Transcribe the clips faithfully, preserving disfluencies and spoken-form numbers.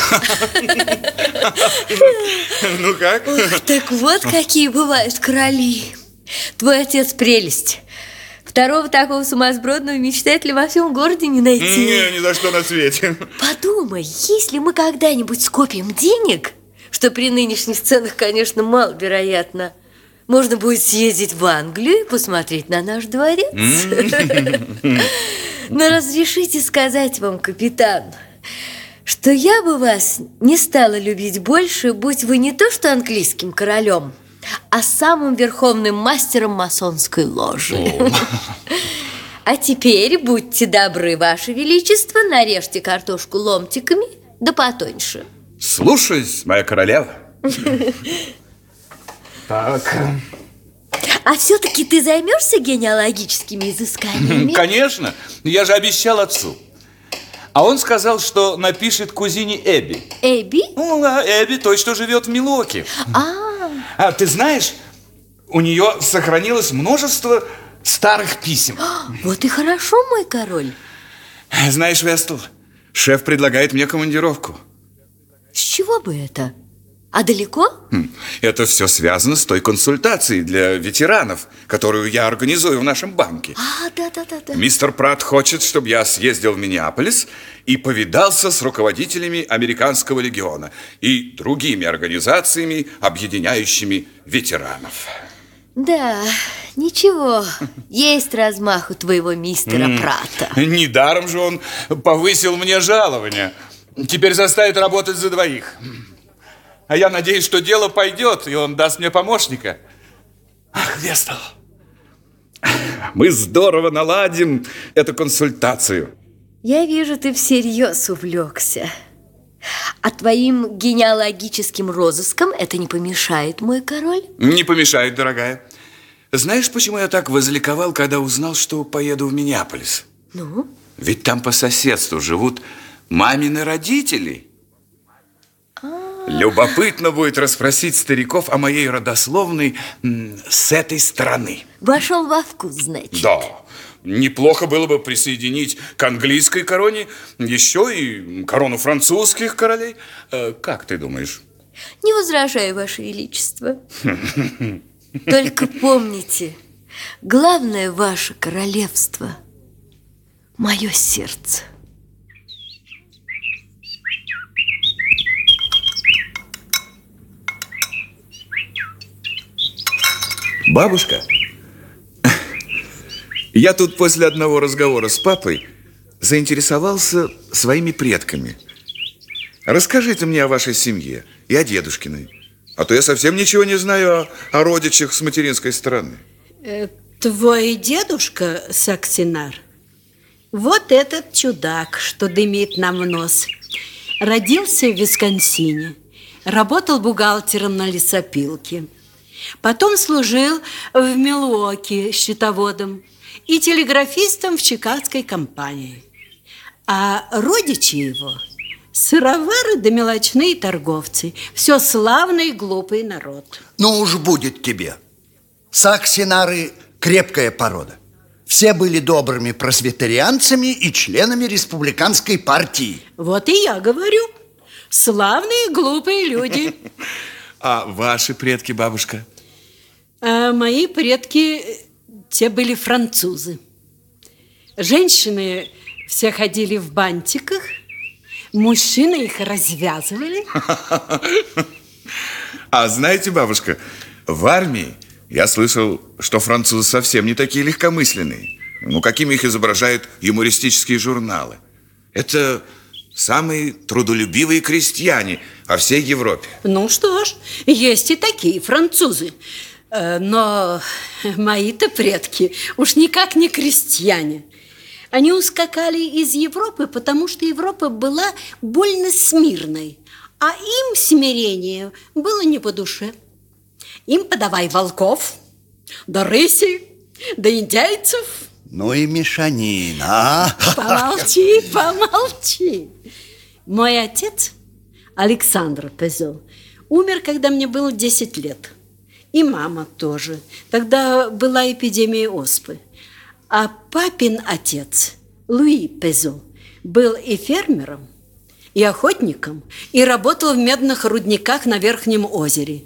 Ну как? Ох, так вот какие бывают короли. Твой отец прелесть. Второго такого сумасбродного мечтателя во всем городе не найти. Не, ни за что на свете. Подумай, если мы когда-нибудь скопим денег, что при нынешних ценах, конечно, маловероятно, можно будет съездить в Англию и посмотреть на наш дворец. Но разрешите сказать вам, капитан, что я бы вас не стала любить больше, будь вы не то что английским королем, а самым верховным мастером масонской ложи. А теперь, будьте добры, ваше величество, нарежьте картошку ломтиками, да потоньше. Слушаюсь, моя королева. Так. А все-таки ты займешься генеалогическими изысканиями? Конечно, я же обещал отцу. А он сказал, что напишет кузине Эбби. Эбби? Ну, а Эбби той, что живет в Милуоке. А, А ты знаешь, у нее сохранилось множество старых писем. вот и хорошо, мой король. Знаешь, Вестл, шеф предлагает мне командировку. С чего бы это? А далеко? Это все связано с той консультацией для ветеранов, которую я организую в нашем банке. А, да-да-да. Мистер Пратт хочет, чтобы я съездил в Миннеаполис и повидался с руководителями Американского легиона и другими организациями, объединяющими ветеранов. Да, ничего, есть размах у твоего мистера Пратта. Недаром же он повысил мне жалование. Теперь заставит работать за двоих. А я надеюсь, что дело пойдет, и он даст мне помощника. Ах, Вестл, мы здорово наладим эту консультацию. Я вижу, ты всерьез увлекся. А твоим генеалогическим розыском это не помешает, мой король? Не помешает, дорогая. Знаешь, почему я так возликовал, когда узнал, что поеду в Миннеаполис? Ну? Ведь там по соседству живут мамины родители. Любопытно будет расспросить стариков о моей родословной с этой стороны. Вошел во вкус, значит. Да, неплохо было бы присоединить к английской короне еще и корону французских королей. Как ты думаешь? Не возражаю, ваше величество. Только помните, главное ваше королевство – мое сердце. Бабушка, я тут после одного разговора с папой заинтересовался своими предками. Расскажите мне о вашей семье и о дедушкиной. А то я совсем ничего не знаю о, о родичах с материнской стороны. Э, твой дедушка, Саксинар, вот этот чудак, что дымит нам в нос, родился в Висконсине, работал бухгалтером на лесопилке. Потом служил в Милуоке счетоводом и телеграфистом в чикагской компании. А родичи его – сыровары да мелочные торговцы. Все славный глупый народ. Ну уж будет тебе. Саксинары – крепкая порода. Все были добрыми пресвитерианцами и членами республиканской партии. Вот и я говорю. Славные глупые люди. А ваши предки, бабушка? А мои предки, те были французы. Женщины все ходили в бантиках, мужчины их развязывали. А знаете, бабушка, в армии я слышал, что французы совсем не такие легкомысленные. Ну, какими их изображают юмористические журналы. Это самые трудолюбивые крестьяне во всей Европе. Ну что ж, есть и такие французы. Но мои-то предки уж никак не крестьяне. Они ускакали из Европы, потому что Европа была больно смирной, а им смирение было не по душе. Им подавай волков, да рысей, да индейцев. Ну и мешанина, а? Помолчи, помолчи. Мой отец, Александр Пезел, умер, когда мне было десять лет. И мама тоже. Тогда была эпидемия оспы. А папин отец, Луи Пезел, был и фермером, и охотником, и работал в медных рудниках на Верхнем озере.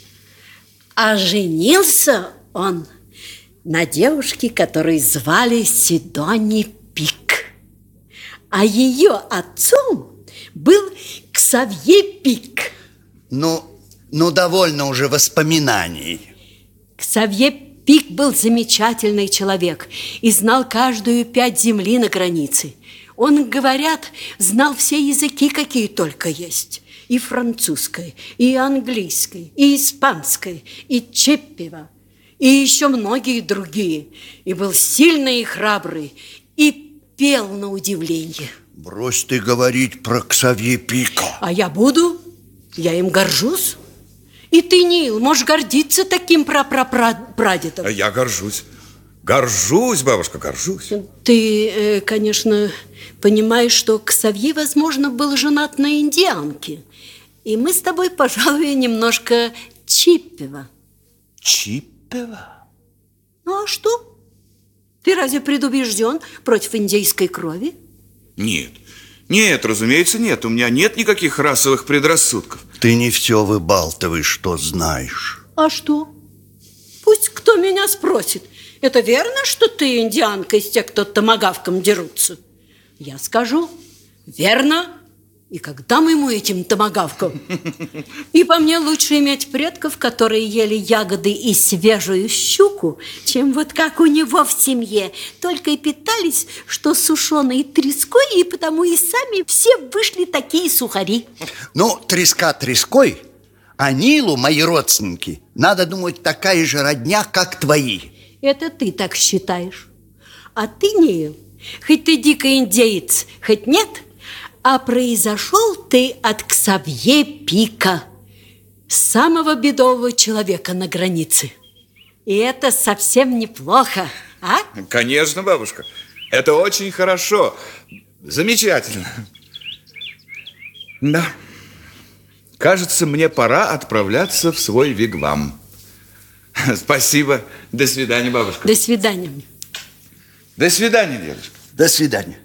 А женился он на девушке, которую звали Сидони Пик. А ее отцом был Ксавье Пик. Ну, ну, довольно уже воспоминаний. Ксавье Пик был замечательный человек и знал каждую пять земли на границе. Он, говорят, знал все языки, какие только есть. И французской, и английской, и испанской, и чеппева, и еще многие другие. И был сильный и храбрый, и пел на удивление. Брось ты говорить про Ксавье Пика. А я буду, я им горжусь. И ты, Нил, можешь гордиться таким прапрапрадедом. Я горжусь. Горжусь, бабушка, горжусь. Ты, э, конечно, понимаешь, что Ксавье, возможно, был женат на индианке. И мы с тобой, пожалуй, немножко чиппева. Чиппева? Ну, а что? Ты разве предубежден против индейской крови? Нет. Нет, разумеется, нет. У меня нет никаких расовых предрассудков. Ты не все выбалтываешь, что знаешь. А что? Пусть кто меня спросит. Это верно, что ты индианка из тех, кто томагавком дерутся? Я скажу, верно. И когда мы ему этим томагавком? И по мне лучше иметь предков, которые ели ягоды и свежую щуку, чем вот как у него в семье. Только и питались, что сушеной треской, и потому и сами все вышли такие сухари. Ну, треска треской, а Нилу, мои родственники, надо думать, такая же родня, как твои. Это ты так считаешь. А ты, Нил, хоть ты дикий индеец, хоть нет, а произошел ты от Ксавье Пика, самого бедового человека на границе. И это совсем неплохо, а? Конечно, бабушка. Это очень хорошо. Замечательно. Да. Кажется, мне пора отправляться в свой вигвам. Спасибо. До свидания, бабушка. До свидания. До свидания, дедушка. До свидания.